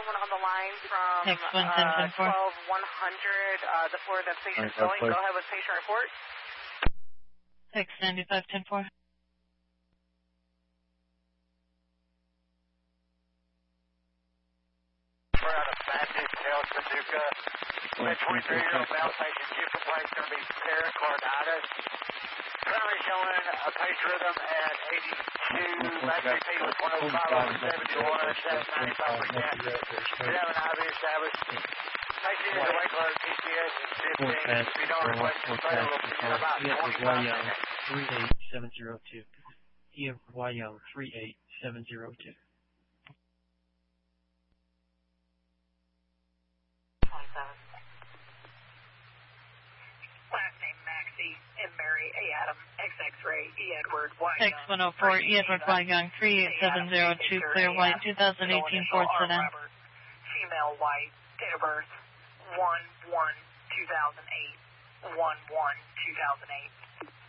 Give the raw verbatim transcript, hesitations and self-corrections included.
someone on the line from X one ten ten four. uh, twelve one hundred, uh, the floor that patient's going. Go ahead with patient report. X ninety-five ten four. We're out of Baptist, Health, Paducah. That twenty-three-year-old male patient, chief complaint is going to be pericarditis. Currently showing a pace rhythm at eighty-two, last repeat was one oh five over seventy-one, that's ninety-five percent. We have an I V established. Patient is awake load, T C S is fifteen. If you don't request your fatal, we'll see you in about twenty-five minutes. three eight seven zero two. Ian Wyong, three eight seven zero two. twenty-seven. Last name Maxie, M. Mary, A. Adam, X X-ray, E. Edward, Y. X one oh four, E. Edward Wyong, three eight seven zero two, clear white, twenty eighteen Ford sedan. Female white, date of birth, one one two thousand eight, one one two thousand eight.